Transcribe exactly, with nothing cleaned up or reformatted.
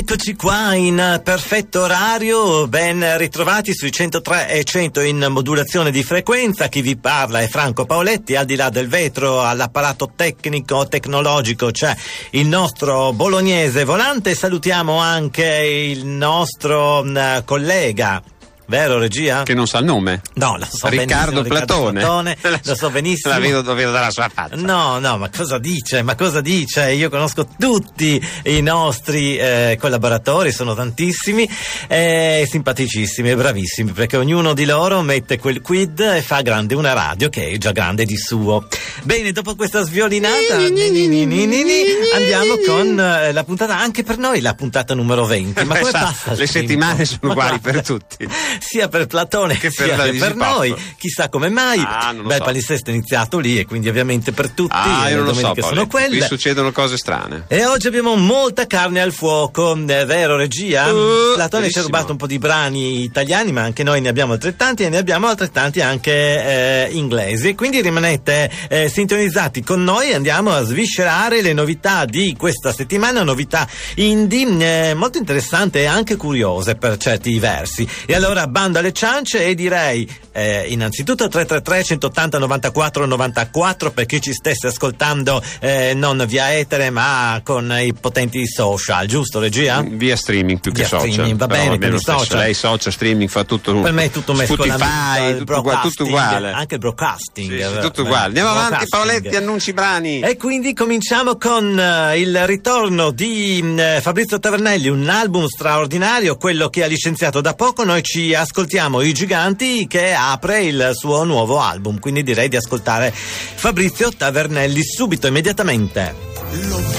Eccoci qua in perfetto orario, ben ritrovati sui centotré e cento in modulazione di frequenza. Chi vi parla è Franco Paoletti, al di là del vetro, all'apparato tecnico, tecnologico c'è il nostro bolognese volante. Salutiamo anche il nostro uh, collega. Vero, regia? Che non sa il nome. No, lo so Riccardo benissimo, Platone. Riccardo Platone, lo so benissimo. La vedo, lo vedo dalla sua faccia. No, no, ma cosa dice? Ma cosa dice? Io conosco tutti i nostri eh, collaboratori, sono tantissimi, eh, simpaticissimi e bravissimi, perché ognuno di loro mette quel quid e fa grande una radio che è già grande di suo. Bene, dopo questa sviolinata andiamo con eh, la puntata, anche per noi la puntata numero venti. Ma come passa? Le settimane sono uguali per tutti. Sia per Platone che per, sia che per noi, chissà come mai. Ah, non lo Beh, so. il palinsesto è iniziato lì e quindi ovviamente per tutti ah, le io non lo domeniche so, sono quelle. Qui succedono cose strane. E oggi abbiamo molta carne al fuoco, è vero regia? Uh, Platone ci ha bellissimo. rubato un po' di brani italiani, ma anche noi ne abbiamo altrettanti e ne abbiamo altrettanti anche eh, inglesi. Quindi rimanete eh, sintonizzati con noi e andiamo a sviscerare le novità di questa settimana, novità indie eh, molto interessanti e anche curiose per certi versi. E allora bando alle ciance e direi eh, innanzitutto tre tre tre centottanta novantaquattro novantaquattro per chi ci stesse ascoltando eh, non via etere ma con i potenti social, giusto regia? Via streaming più via che social. Streaming, va Però bene, va bene quindi social. Lei social, streaming, fa tutto. Per me è tutto mescolamento, Spotify, il tutto, uguale, tutto uguale. Anche il broadcasting. Sì, sì, tutto Beh, uguale. Andiamo avanti broadcasting. Paoletti, annunci brani. E quindi cominciamo con uh, il ritorno di uh, Fabrizio Tavernelli, un album straordinario, quello che ha licenziato da poco. Noi ci ascoltiamo I Giganti, che apre il suo nuovo album, quindi direi di ascoltare Fabrizio Tavernelli subito, immediatamente.